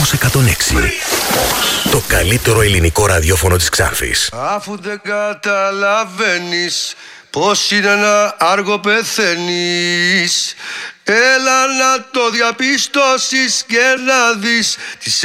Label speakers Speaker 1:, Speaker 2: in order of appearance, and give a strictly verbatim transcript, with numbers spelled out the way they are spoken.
Speaker 1: Ρυθμός εκατόν έξι. Το καλύτερο ελληνικό ραδιόφωνο της Ξάνθης.
Speaker 2: Αφού δεν καταλαβαίνεις πως είναι να άργο πεθαίνεις, έλα να το διαπιστώσεις και να δεις τις